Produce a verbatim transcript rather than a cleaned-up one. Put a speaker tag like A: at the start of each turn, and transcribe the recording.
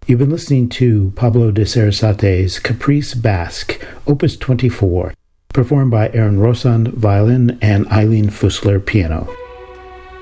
A: You've been listening to Pablo de Sarasate's Caprice Basque, Opus twenty-four, performed by Aaron Rosand, violin, and Eileen Fussler, piano.